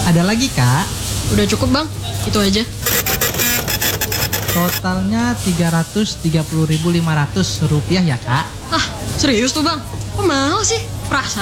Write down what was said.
Ada lagi, Kak. Udah cukup bang, itu aja. Totalnya Rp330.500 ya, Kak. Ah, serius tuh bang? Kok mahal sih? Perasaan